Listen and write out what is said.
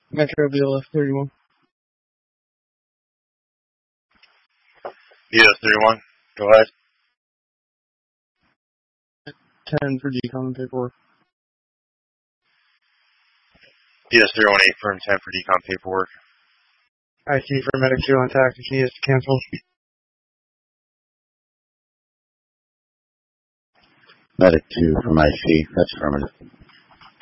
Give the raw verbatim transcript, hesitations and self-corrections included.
Metro V L F thirty-one. V L F thirty-one, go ahead. ten for decom paperwork. V L F thirty-one, eight firm ten for decom paperwork. I C for medic two on tax if needed to cancel. Medic two from I C, that's affirmative.